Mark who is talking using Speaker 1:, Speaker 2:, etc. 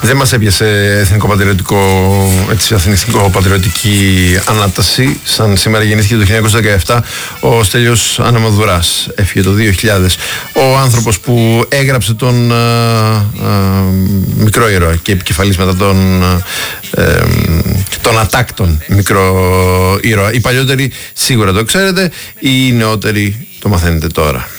Speaker 1: Δεν μας έπιασε εθνικό-πατριωτική ανάταση. Σαν σήμερα γεννήθηκε το 1917 ο Στέλιος Αναμαδουράς. Έφυγε το 2000. Ο άνθρωπος που έγραψε τον μικρό ήρωα και επικεφαλής μετά τον ατάκτον μικρό ήρωα. Οι παλιότεροι σίγουρα το ξέρετε, οι νεότεροι το μαθαίνετε τώρα.